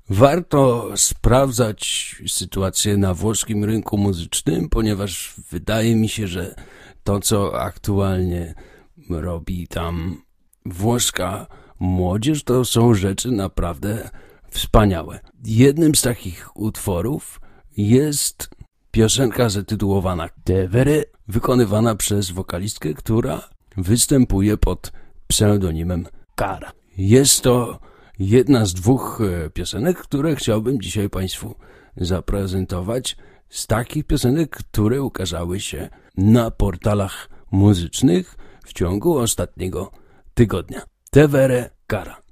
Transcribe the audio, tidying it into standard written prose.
Warto sprawdzać sytuację na włoskim rynku muzycznym, ponieważ wydaje mi się, że to, co aktualnie robi tam włoska młodzież, to są rzeczy naprawdę wspaniałe. Jednym z takich utworów jest piosenka zatytułowana Tevere, wykonywana przez wokalistkę, która występuje pod pseudonimem Cara. Jest to jedna z dwóch piosenek, które chciałbym dzisiaj Państwu zaprezentować, z takich piosenek, które ukazały się na portalach muzycznych w ciągu ostatniego tygodnia. Tevere Cara.